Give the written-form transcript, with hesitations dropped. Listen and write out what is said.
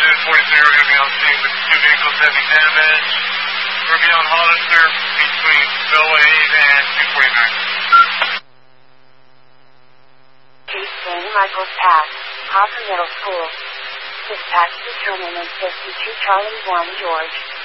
we're going to be on scene with 2 vehicles heavy damage. We're going to be on Hollister between Villa 8 and 249. East St. Michael's Pass, Hopper Middle School. Dispatch determinant 52 Charlie 1 George.